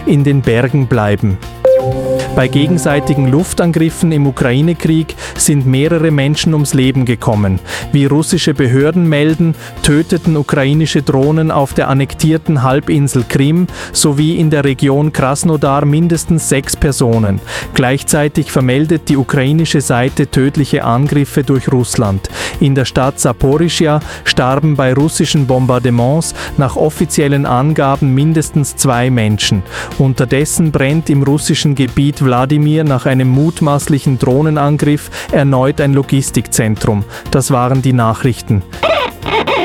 in den Bergen bleiben. Bei gegenseitigen Luftangriffen im Ukraine-Krieg sind mehrere Menschen ums Leben gekommen. Wie russische Behörden melden, töteten ukrainische Drohnen auf der annektierten Halbinsel Krim sowie in der Region Krasnodar mindestens 6 Personen. Gleichzeitig vermeldet die ukrainische Seite tödliche Angriffe durch Russland. In der Stadt Saporischschja starben bei russischen Bombardements nach offiziellen Angaben mindestens 2 Menschen. Unterdessen brennt im russischen Gebiet Wladimir nach einem mutmaßlichen Drohnenangriff erneut ein Logistikzentrum. Das waren die Nachrichten.